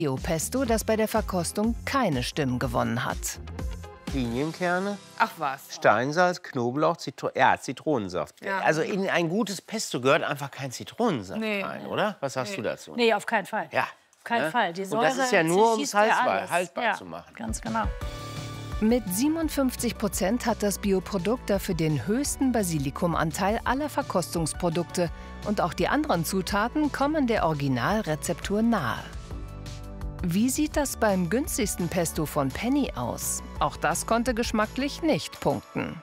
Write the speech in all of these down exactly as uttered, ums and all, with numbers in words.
Bio-Pesto, das bei der Verkostung keine Stimmen gewonnen hat. Pinienkerne. Ach was. Steinsalz, Knoblauch, Zitro ja, Zitronensaft. Ja. Also in ein gutes Pesto gehört einfach kein Zitronensaft Nee. rein, oder? Was sagst Nee. du dazu? Nee, auf keinen Fall. Ja. Auf keinen Ne? Fall. Die Säure Und das ist ja nur, um es zerschießt ja haltbar, alles. haltbar ja, zu machen. Ganz genau. Mit siebenundfünfzig Prozent hat das Bioprodukt dafür den höchsten Basilikumanteil aller Verkostungsprodukte. Und auch die anderen Zutaten kommen der Originalrezeptur nahe. Wie sieht das beim günstigsten Pesto von Penny aus? Auch das konnte geschmacklich nicht punkten.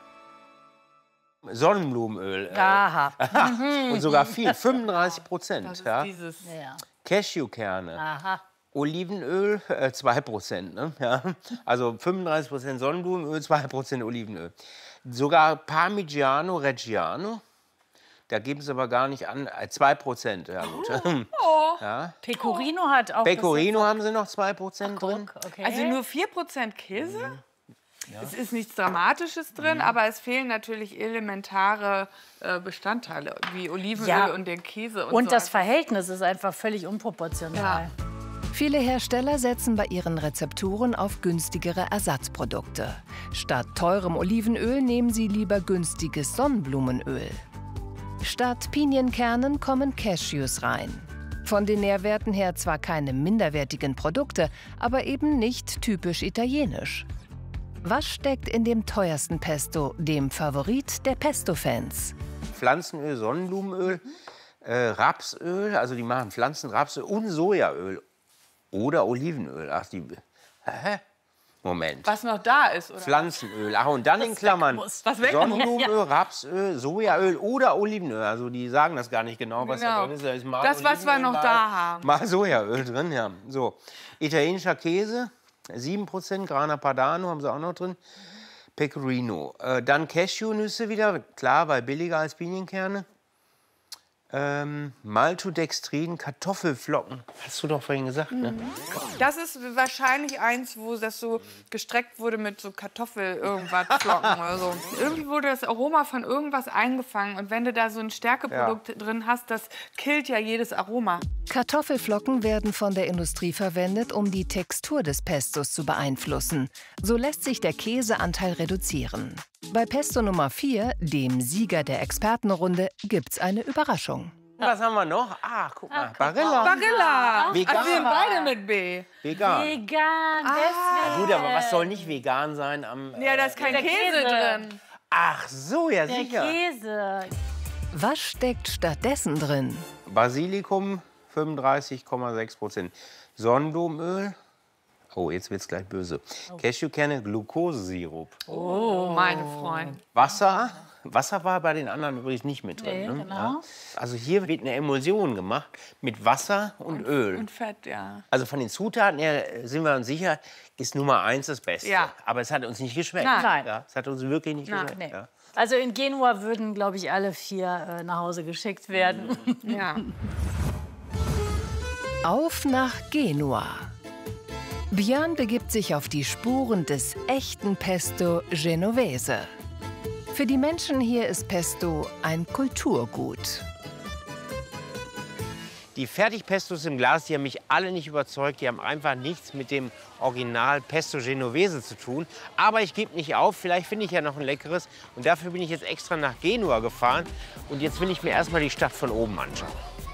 Sonnenblumenöl. Äh, Aha. und sogar viel, fünfunddreißig Prozent. Das ist Ja. dieses. Ja. Cashewkerne. Aha. Olivenöl, äh, zwei Prozent. Ne? Ja. Also fünfunddreißig Prozent Sonnenblumenöl, zwei Prozent Olivenöl. Sogar Parmigiano Reggiano. Da geben sie aber gar nicht an, äh, zwei Prozent. Ja, gut. Oh. Ja. Pecorino hat auch... Pecorino haben sie noch zwei Prozent das drin. Guck, okay. Also nur vier Prozent Käse? Es ist nichts Dramatisches drin, aber es fehlen natürlich elementare äh, Bestandteile, wie Olivenöl Ja. und den Käse. Und, Und so. das Verhältnis ist einfach völlig unproportional. Ja. Viele Hersteller setzen bei ihren Rezepturen auf günstigere Ersatzprodukte. Statt teurem Olivenöl nehmen sie lieber günstiges Sonnenblumenöl. Statt Pinienkernen kommen Cashews rein. Von den Nährwerten her zwar keine minderwertigen Produkte, aber eben nicht typisch italienisch. Was steckt in dem teuersten Pesto, dem Favorit der Pesto-Fans? Pflanzenöl, Sonnenblumenöl, äh, Rapsöl, also die machen Pflanzenrapsöl und Sojaöl. Oder Olivenöl. Ach, die. Hä? Moment. Was noch da ist, oder? Pflanzenöl. Ach, und dann in Klammern muss. Was weg Sonnenblumenöl, Rapsöl, Sojaöl oder Olivenöl. Also die sagen das gar nicht genau, was Genau. da drin ist. Da ist mal Das, was wir Olivenöl, noch mal, da haben. Mal Sojaöl drin, ja. So. Italienischer Käse, sieben Prozent. Grana Padano haben sie auch noch drin. Pecorino. Äh, dann Cashewnüsse wieder, klar, weil billiger als Pinienkerne. Ähm, Maltodextrin, Kartoffelflocken. Hast du doch vorhin gesagt, ne? Das ist wahrscheinlich eins, wo das so gestreckt wurde mit so Kartoffel irgendwas Flocken oder so. Irgendwie wurde das Aroma von irgendwas eingefangen und wenn du da so ein Stärkeprodukt Ja. drin hast, das killt ja jedes Aroma. Kartoffelflocken werden von der Industrie verwendet, um die Textur des Pestos zu beeinflussen. So lässt sich der Käseanteil reduzieren. Bei Pesto Nummer vier, dem Sieger der Expertenrunde, gibt's eine Überraschung. Was haben wir noch? Ah, guck mal, Barilla. Barilla! Vegan. Also wir sind beide mit B. Vegan. Vegan, Na deswegen. gut, aber was soll nicht vegan sein am... Äh, Ja, da ist kein Der Käse, Käse. drin. Ach so, ja Der sicher. Käse. Was steckt stattdessen drin? Basilikum, fünfunddreißig Komma sechs Prozent. Sonnenblumenöl. Oh, jetzt wird's gleich böse. Cashewkerne, Glukosesirup. Oh, meine Freunde. Wasser. Wasser war bei den anderen übrigens nicht mit drin. Nee, ne? genau. Ja. Also hier wird eine Emulsion gemacht mit Wasser und, Öl. Und Fett, ja. Also von den Zutaten her sind wir uns sicher, ist Nummer eins das Beste. Ja. Aber es hat uns nicht geschmeckt. Nein. Ja, es hat uns wirklich nicht Nein. geschmeckt. Nee. Ja. Also in Genua würden, glaube ich, alle vier äh, nach Hause geschickt werden. Ja. Auf nach Genua. Björn begibt sich auf die Spuren des echten Pesto Genovese. Für die Menschen hier ist Pesto ein Kulturgut. Die Fertigpestos im Glas, die haben mich alle nicht überzeugt. Die haben einfach nichts mit dem Original Pesto Genovese zu tun. Aber ich gebe nicht auf, vielleicht finde ich ja noch ein leckeres. Und dafür bin ich jetzt extra nach Genua gefahren. Und jetzt will ich mir erstmal die Stadt von oben anschauen.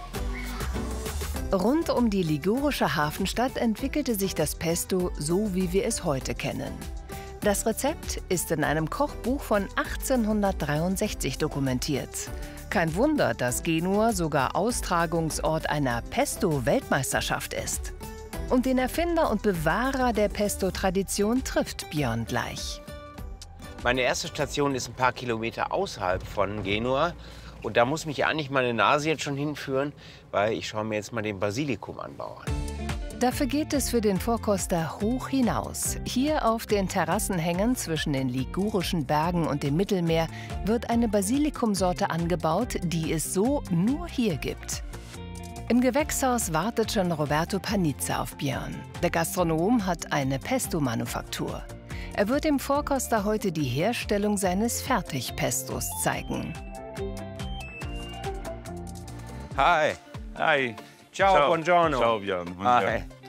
Rund um die ligurische Hafenstadt entwickelte sich das Pesto so, wie wir es heute kennen. Das Rezept ist in einem Kochbuch von achtzehnhundertdreiundsechzig dokumentiert. Kein Wunder, dass Genua sogar Austragungsort einer Pesto-Weltmeisterschaft ist. Und den Erfinder und Bewahrer der Pesto-Tradition trifft Björn gleich. Meine erste Station ist ein paar Kilometer außerhalb von Genua. Und da muss mich eigentlich meine Nase jetzt schon hinführen, weil ich schaue mir jetzt mal den Basilikumanbau an. Dafür geht es für den Vorkoster hoch hinaus. Hier auf den Terrassenhängen zwischen den ligurischen Bergen und dem Mittelmeer wird eine Basilikumsorte angebaut, die es so nur hier gibt. Im Gewächshaus wartet schon Roberto Panizza auf Björn. Der Gastronom hat eine Pesto-Manufaktur. Er wird dem Vorkoster heute die Herstellung seines Fertigpestos zeigen. Hi. Hi. Ciao, Ciao. buongiorno. Ciao, Björn. Hi.